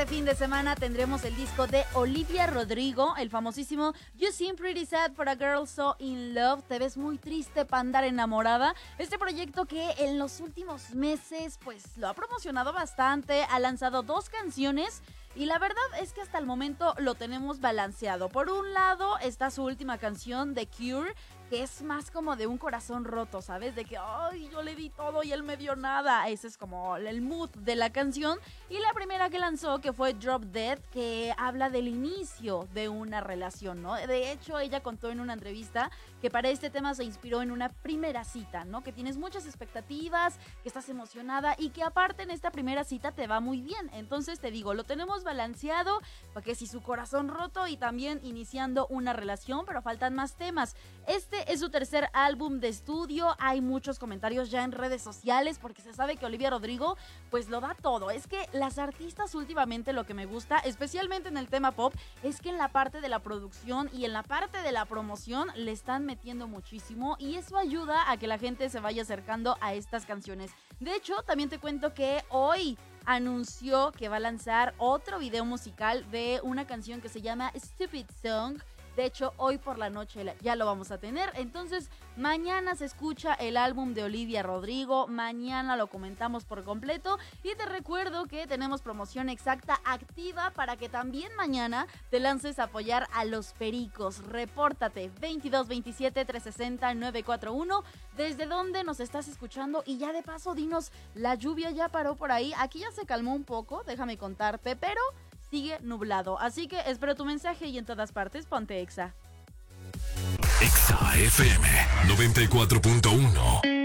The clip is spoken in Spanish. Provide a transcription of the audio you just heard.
fin de semana tendremos el disco de Olivia Rodrigo, el famosísimo You Seem Pretty Sad for a Girl So In Love. Te ves muy triste para andar enamorada. Este proyecto que en los últimos meses pues lo ha promocionado bastante, ha lanzado 2 canciones. Y la verdad es que hasta el momento lo tenemos balanceado. Por un lado está su última canción, The Cure, que es más como de un corazón roto, ¿sabes? De que, ay, yo le di todo y él me dio nada. Ese es como el mood de la canción. Y la primera que lanzó, que fue Drop Dead, que habla del inicio de una relación, ¿no? De hecho, ella contó en una entrevista que para este tema se inspiró en una primera cita, ¿no? Que tienes muchas expectativas, que estás emocionada y que aparte en esta primera cita te va muy bien. Entonces te digo, lo tenemos balanceado, porque si su corazón roto y también iniciando una relación, pero faltan más temas. Este es su tercer álbum de estudio. Hay muchos comentarios ya en redes sociales porque se sabe que Olivia Rodrigo pues lo da todo. Es que las artistas últimamente lo que me gusta, especialmente en el tema pop, es que en la parte de la producción y en la parte de la promoción le están metiendo muchísimo y eso ayuda a que la gente se vaya acercando a estas canciones. De hecho, también te cuento que hoy anunció que va a lanzar otro video musical de una canción que se llama Stupid Song. De hecho, hoy por la noche ya lo vamos a tener. Entonces, mañana se escucha el álbum de Olivia Rodrigo. Mañana lo comentamos por completo. Y te recuerdo que tenemos promoción exacta activa para que también mañana te lances a apoyar a los Pericos. Repórtate 2227 360 941. ¿Desde dónde nos estás escuchando? Y ya de paso, dinos, ¿la lluvia ya paró por ahí? Aquí ya se calmó un poco, déjame contarte, pero sigue nublado, así que espero tu mensaje y en todas partes ponte Exa. Exa FM 94.1.